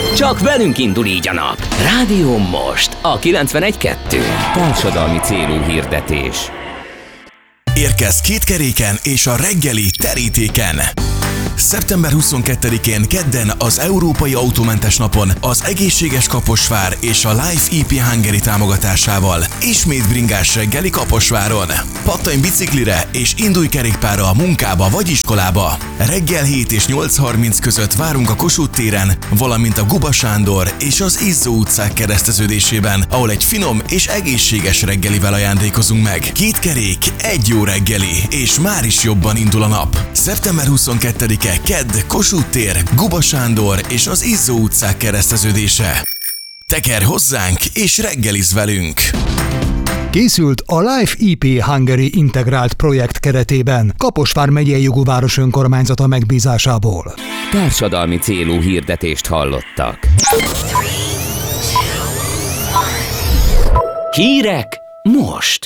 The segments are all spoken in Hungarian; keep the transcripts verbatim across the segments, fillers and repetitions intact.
Csak velünk indul így a nap. Rádió Most, a kilencvenegy kettő. Társadalmi célú hirdetés. Érkezz kétkeréken és a reggeli terítéken. szeptember huszonkettedikén kedden az Európai Autómentes Napon az Egészséges Kaposvár és a Life í pé Hungary támogatásával ismét bringás reggeli Kaposváron. Pattanj biciklire és indulj kerékpárra a munkába vagy iskolába. Reggel hét és nyolc harminc között várunk a Kossuth téren, valamint a Guba Sándor és az Izzó utcák kereszteződésében, ahol egy finom és egészséges reggelivel ajándékozunk meg. Két kerék, egy jó reggeli, és már is jobban indul a nap. szeptember huszonkettedike kedd, Kossuth tér, Guba Sándor és az Izzó utcák kereszteződése. Teker hozzánk és reggelizz velünk! Készült a Life í pé Hungary integrált projekt keretében, Kaposvár megyei jogúváros önkormányzata megbízásából. Társadalmi célú hirdetést hallottak. Hírek most!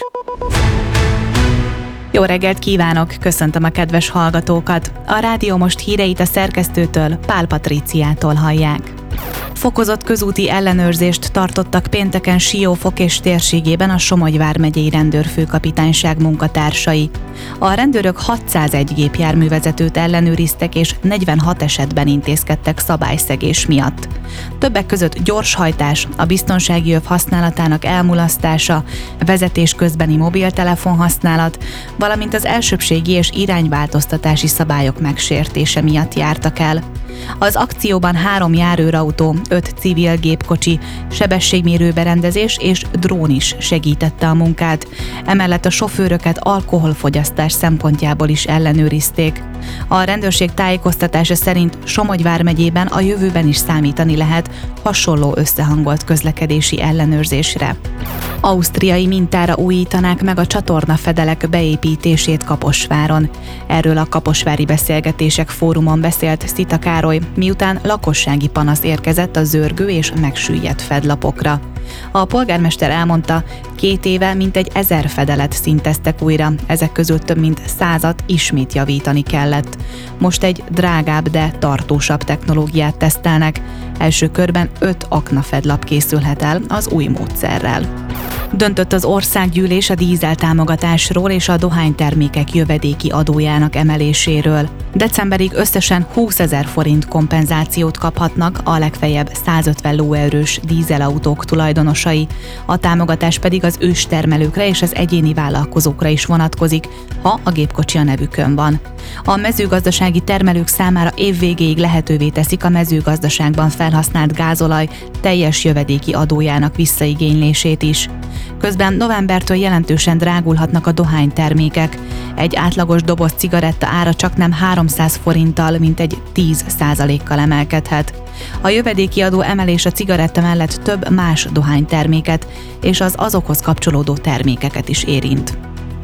Jó reggelt kívánok, köszöntöm a kedves hallgatókat. A Rádió Most híreit a szerkesztőtől, Pál Patríciától hallják. Fokozott közúti ellenőrzést tartottak pénteken Siófok és térségében a Somogy vármegyei rendőrfőkapitányság munkatársai. A rendőrök hatszázegy gépjárművezetőt ellenőriztek és negyvenhat esetben intézkedtek szabályszegés miatt. Többek között gyorshajtás, a biztonsági öv használatának elmulasztása, vezetés közbeni mobiltelefon használat, valamint az elsőbbségi és irányváltoztatási szabályok megsértése miatt jártak el. Az akcióban három járőrautó, öt civil gépkocsi, sebességmérő berendezés és drón is segítette a munkát. Emellett a sofőröket alkoholfogyasztás szempontjából is ellenőrizték. A rendőrség tájékoztatása szerint Somogy vármegyében a jövőben is számítani lehet hasonló összehangolt közlekedési ellenőrzésre. Ausztriai mintára újítanák meg a csatornafedelek beépítését Kaposváron. Erről a Kaposvári Beszélgetések Fórumon beszélt Szita Károly, miután lakossági panasz érkezett a zörgő és megsüllyedt fedlapokra. A polgármester elmondta, két éve mintegy ezer fedelet szinteztek újra, ezek közül több mint százat ismét javítani kellett. Most egy drágább, de tartósabb technológiát tesztelnek. Első körben öt aknafedlap készülhet el az új módszerrel. Döntött az országgyűlés a dízel támogatásról és a dohánytermékek jövedéki adójának emeléséről. Decemberig összesen húszezer forint kompenzációt kaphatnak a legfeljebb százötven lóerős dízelautók tulajdonosai. A támogatás pedig az őstermelőkre és az egyéni vállalkozókra is vonatkozik, ha a gépkocsi a nevükön van. A mezőgazdasági termelők számára évvégéig lehetővé teszik a mezőgazdaságban felhasznált gázolaj teljes jövedéki adójának visszaigénylését is. Közben novembertől jelentősen drágulhatnak a dohánytermékek. Egy átlagos doboz cigaretta ára csaknem háromszáz forinttal, mintegy tíz százalékkal emelkedhet. A jövedéki adó emelés a cigaretta mellett több más dohányterméket és az azokhoz kapcsolódó termékeket is érint.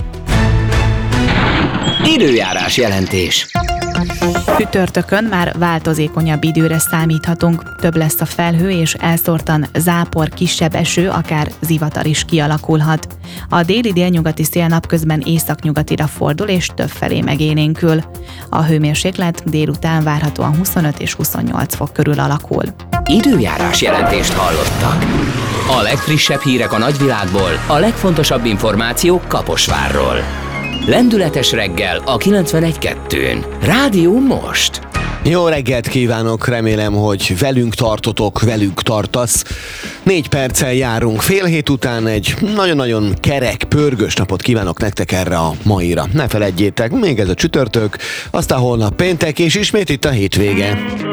Időjárás jelentés. Csütörtökön már változékonyabb időre számíthatunk, több lesz a felhő és elszórtan zápor, kisebb eső, akár zivatar is kialakulhat. A déli délnyugati szél napközben északnyugatira fordul és többfelé megélénkül. A hőmérséklet délután várhatóan huszonöt és huszonnyolc fok körül alakul. Időjárás jelentést hallottak. A legfrissebb hírek a nagyvilágból, a legfontosabb információk Kaposvárról. Lendületes reggel a kilencvenegy kettőn. Rádió Most. Jó reggelt kívánok, remélem, hogy velünk tartotok, velünk tartasz. Négy perccel járunk fél hét után, egy nagyon-nagyon kerek, pörgős napot kívánok nektek erre a maira. Ne feledjétek, még ez a csütörtök, aztán holnap péntek, és ismét itt a hétvége.